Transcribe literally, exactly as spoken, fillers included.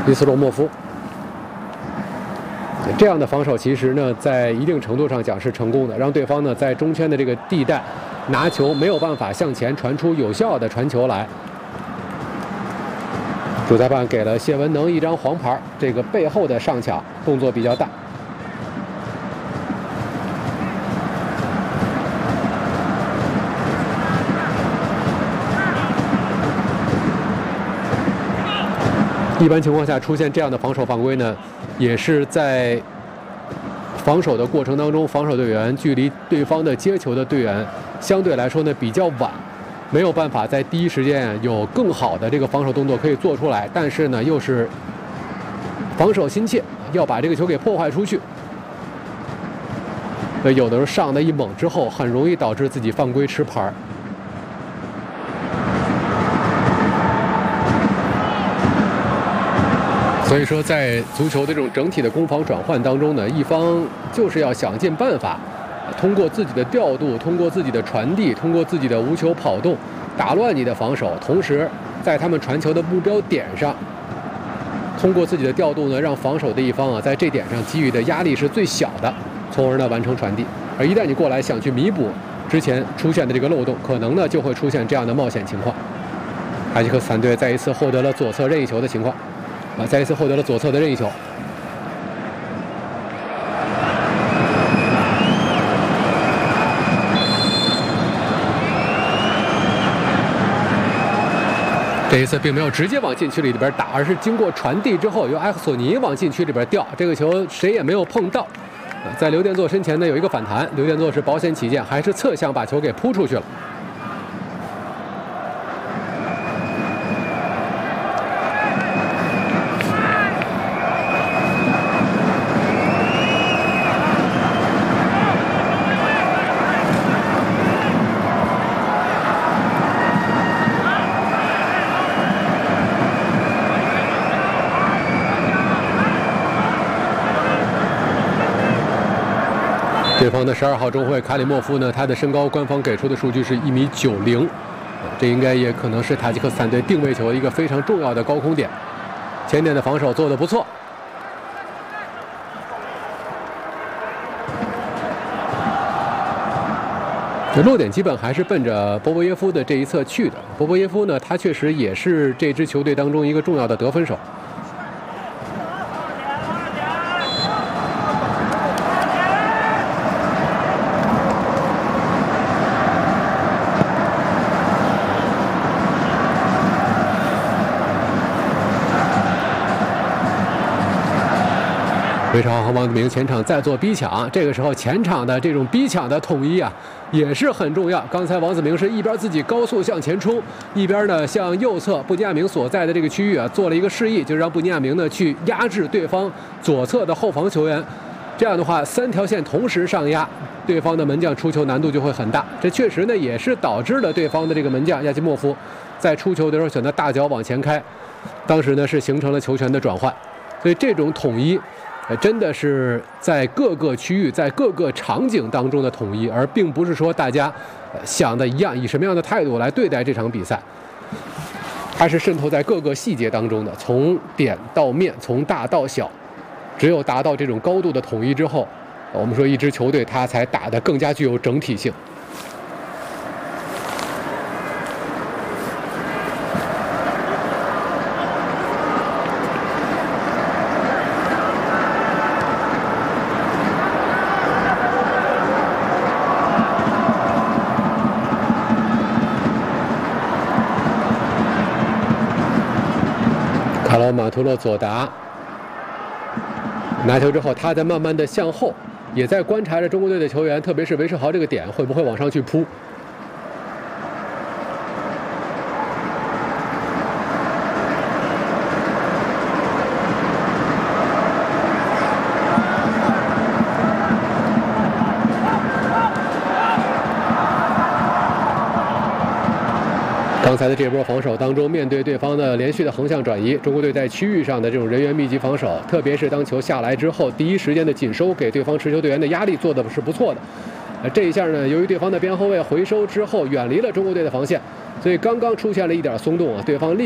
伊斯洛莫夫。这样的防守其实呢，在一定程度上讲是成功的，让对方呢在中圈的这个地带拿球没有办法向前传出有效的传球来。主裁判给了谢文能一张黄牌，这个背后的上抢动作比较大。一般情况下出现这样的防守犯规呢，也是在防守的过程当中，防守队员距离对方的接球的队员相对来说呢比较晚，没有办法在第一时间有更好的这个防守动作可以做出来，但是呢又是防守心切，要把这个球给破坏出去。所以有的时候上的一猛之后，很容易导致自己犯规吃牌。所以说，在足球的这种整体的攻防转换当中呢，一方就是要想尽办法，通过自己的调度，通过自己的传递，通过自己的无球跑动，打乱你的防守，同时在他们传球的目标点上，通过自己的调度呢，让防守的一方啊，在这点上给予的压力是最小的，从而呢完成传递。而一旦你过来想去弥补之前出现的这个漏洞，可能呢就会出现这样的冒险情况。哈吉克斯坦队再一次获得了左侧任意球的情况。啊，再一次获得了左侧的任意球。这一次并没有直接往禁区里边打，而是经过传递之后，由埃克索尼往禁区里边吊。这个球谁也没有碰到。啊，在刘殿座身前呢有一个反弹，刘殿座是保险起见，还是侧向把球给扑出去了。对方的十二号中卫卡里莫夫呢，他的身高官方给出的数据是一米九零，这应该也可能是塔吉克斯坦队定位球一个非常重要的高空点。前点的防守做得不错。这落点基本还是奔着波波耶夫的这一侧去的。波波耶夫呢，他确实也是这支球队当中一个重要的得分手。韦少和王子明前场再做逼抢，这个时候前场的这种逼抢的统一啊，也是很重要。刚才王子明是一边自己高速向前冲，一边呢向右侧布尼亚明所在的这个区域啊做了一个示意，就是让布尼亚明呢去压制对方左侧的后防球员。这样的话，三条线同时上压，对方的门将出球难度就会很大。这确实呢也是导致了对方的这个门将亚基莫夫在出球的时候选择大脚往前开，当时呢是形成了球权的转换。所以这种统一。真的是在各个区域、在各个场景当中的统一，而并不是说大家想的一样，以什么样的态度来对待这场比赛。它是渗透在各个细节当中的，从点到面，从大到小，只有达到这种高度的统一之后，我们说一支球队它才打得更加具有整体性。卡劳马图洛左达拿球之后，他在慢慢的向后，也在观察着中国队的球员，特别是韦世豪这个点会不会往上去扑。刚才的这波防守当中，面对对方的连续的横向转移，中国队在区域上的这种人员密集防守，特别是当球下来之后，第一时间的紧收，给对方持球队员的压力做的是不错的。呃，这一下呢，由于对方的边后卫回收之后，远离了中国队的防线，所以刚刚出现了一点松动啊，对方立。